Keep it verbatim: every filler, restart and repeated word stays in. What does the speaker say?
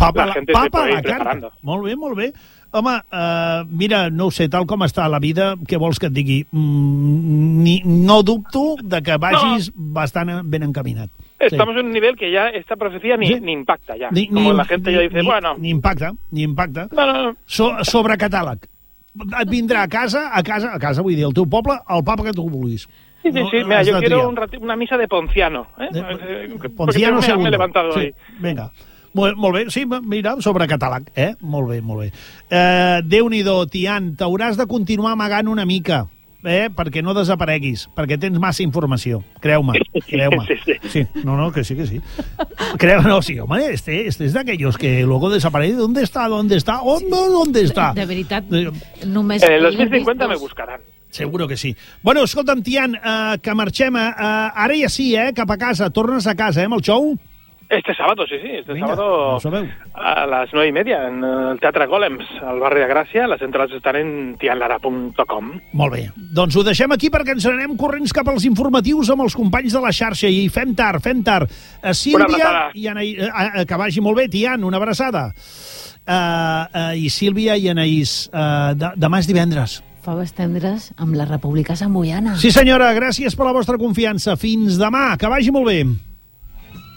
papa, la gente papa se puede a ir la carta. preparando. Molt bé, molt bé. Home, uh, mira, no ho sé, tal com està la vida, què vols que et digui? Mm, ni, no dubto de que vagis no. bastant ben encaminat. Estamos sí. en un nivel que ya esta profecía ni, sí. ni impacta ya. Ni, Como ni, la gente ni, ya dice, ni, bueno... Ni impacta, ni impacta. No, no, no. So, sobre catàleg. Et vindrà a casa, a casa, a casa, vull dir, al teu poble, el papa que tu vulguis. Sí, sí, no, sí. Mira, yo quiero un triar. una misa de Ponciano. ¿eh? De, Ponciano segundo. Me he levantado sí. hoy. Vinga. Molt, molt bé, sí, mira, sobre catàleg, eh? Molt bé, molt bé. Eh, Déu-n'hi-do, Tian, t'hauràs de continuar amagant una mica, eh? Perquè no desapareguis, perquè tens massa informació. Creu-me, creu-me. Sí, sí. Sí, no, no, que sí, que sí. Creu, no, sí, home, este, este es de aquellos que luego desaparece. ¿Dónde está? ¿Dónde está? ¿Dónde, dónde está? De, de veritat, Eh, només... En el dos mil cincuenta me buscarán. Seguro que sí. Bueno, escolta'm, Tian, eh, que marxem. Eh, ara ja sí, eh, cap a casa. Tornes a casa, eh, amb el show? Este sábado, sí, sí. Este Vinga, sábado ho sabeu. a las nueve y media en el Teatre Golems, al barri de Gràcia. Les entrades estan en tianlara punt com. Molt bé. Doncs ho deixem aquí perquè ens anem corrents cap als informatius amb els companys de la xarxa i fem tard, fem tard. Uh, Sílvia i Anaïs... Uh, que vagi molt bé, Tian, una abraçada. Uh, uh, I Sílvia i Anaïs, uh, de, demà és divendres. Faves tendres amb la República Samboiana. Sí, senyora, gràcies per la vostra confiança. Fins demà, que vagi molt bé.